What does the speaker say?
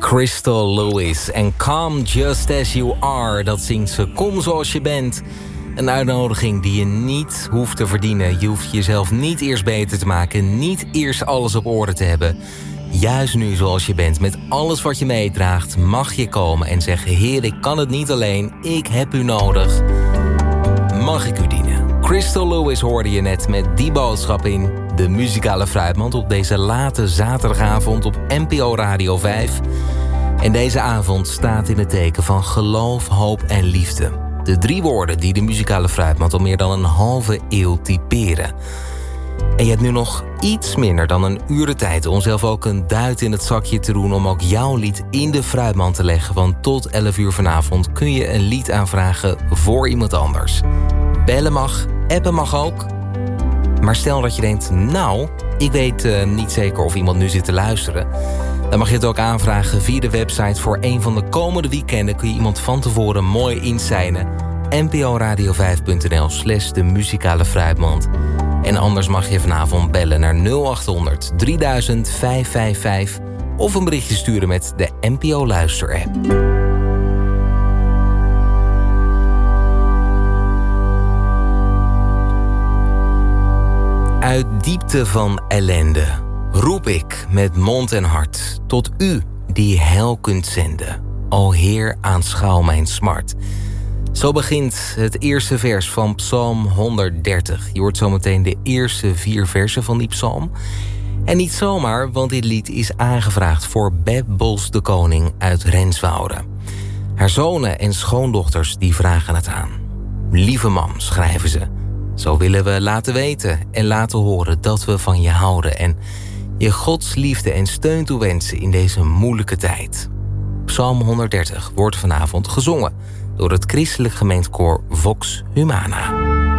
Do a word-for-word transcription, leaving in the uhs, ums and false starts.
Crystal Lewis en Come Just As You Are. Dat zingt ze Kom Zoals Je Bent. Een uitnodiging die je niet hoeft te verdienen. Je hoeft jezelf niet eerst beter te maken. Niet eerst alles op orde te hebben. Juist nu zoals je bent, met alles wat je meedraagt, mag je komen en zeggen: Heer, ik kan het niet alleen, ik heb u nodig. Mag ik u dienen? Crystal Lewis hoorde je net met die boodschap in de muzikale fruitmand op deze late zaterdagavond op N P O Radio vijf. En deze avond staat in het teken van geloof, hoop en liefde. De drie woorden die de muzikale fruitmand al meer dan een halve eeuw typeren. En je hebt nu nog iets minder dan een uur de tijd om zelf ook een duit in het zakje te doen om ook jouw lied in de fruitmand te leggen. Want tot elf uur vanavond kun je een lied aanvragen voor iemand anders. Bellen mag, appen mag ook. Maar stel dat je denkt, nou, ik weet uh, niet zeker of iemand nu zit te luisteren. Dan mag je het ook aanvragen via de website. Voor een van de komende weekenden kun je iemand van tevoren mooi insignen. N P O radio vijf punt n l slash de muzikale fruitmand. En anders mag je vanavond bellen naar nul achthonderd drieduizend vijfhonderdvijfenvijftig... of een berichtje sturen met de N P O Luister-app. Uit diepte van ellende roep ik met mond en hart tot u die heil kunt zenden. O Heer, aanschouw mijn smart. Zo begint het eerste vers van Psalm honderddertig. Je hoort zometeen de eerste vier versen van die psalm. En niet zomaar, want dit lied is aangevraagd voor Beb Bos de Koning uit Renswoude. Haar zonen en schoondochters die vragen het aan. Lieve mam, schrijven ze. Zo willen we laten weten en laten horen dat we van je houden en je Gods liefde en steun toewensen in deze moeilijke tijd. Psalm honderddertig wordt vanavond gezongen door het christelijk gemeentekoor Vox Humana.